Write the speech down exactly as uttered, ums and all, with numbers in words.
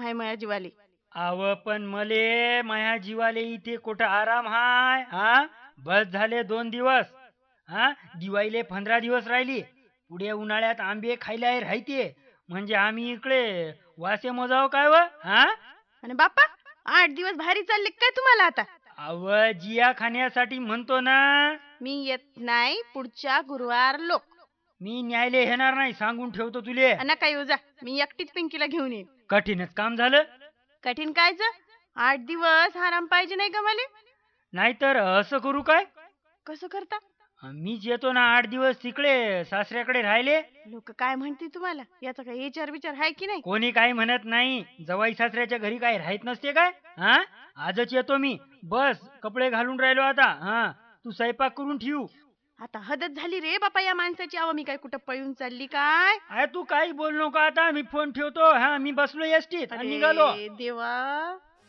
हाय माझ्या जीवाले. अव पण मले माया जीवाले इथे कुठं आराम हाय हा. बस झाले दोन दिवस. हा दिवाळीले पंधरा दिवस राहिली. पुढे उन्हाळ्यात आंबे खायला राहते. म्हणजे आम्ही इकडे वासे मोजाव काय व हा. आणि बाप्पा, आठ दिवस भारी चालले काय तुम्हाला आता? अव जिया खाण्यासाठी म्हणतो ना. मी येत नाही पुढच्या गुरुवार लोक. मी न्यायले येणार नाही सांगून ठेवतो तुले. नका येऊ जा, मी एकटीच पिंकीला घेऊन येईन. कठीणच काम झालं. कठीण कायच, आठ दिवस आराम पाहिजे नाही का मला? नाहीतर असं करू काय. कसं करता? मीच येतो ना आठ दिवस तिकडे सासऱ्याकडे राहिले. लोक काय म्हणते तुम्हाला? याचा काही विचार विचार आहे की नाही? कोणी काही म्हणत नाही. जवाई सासऱ्याच्या घरी काही राहत नसते काय हा. आजच येतो मी. बस कपडे घालून राहिलो आता. हा तू स्वयंपाक करून ठेवू. आता हदत झाली रे बापा या माणसाची. अहो मी काय कुठं पळून चालली काय? अरे तू काही बोल नको आता. मी फोन ठेवतो. हा मी बसलो एसटीत आणि निघालो. अरे देवा.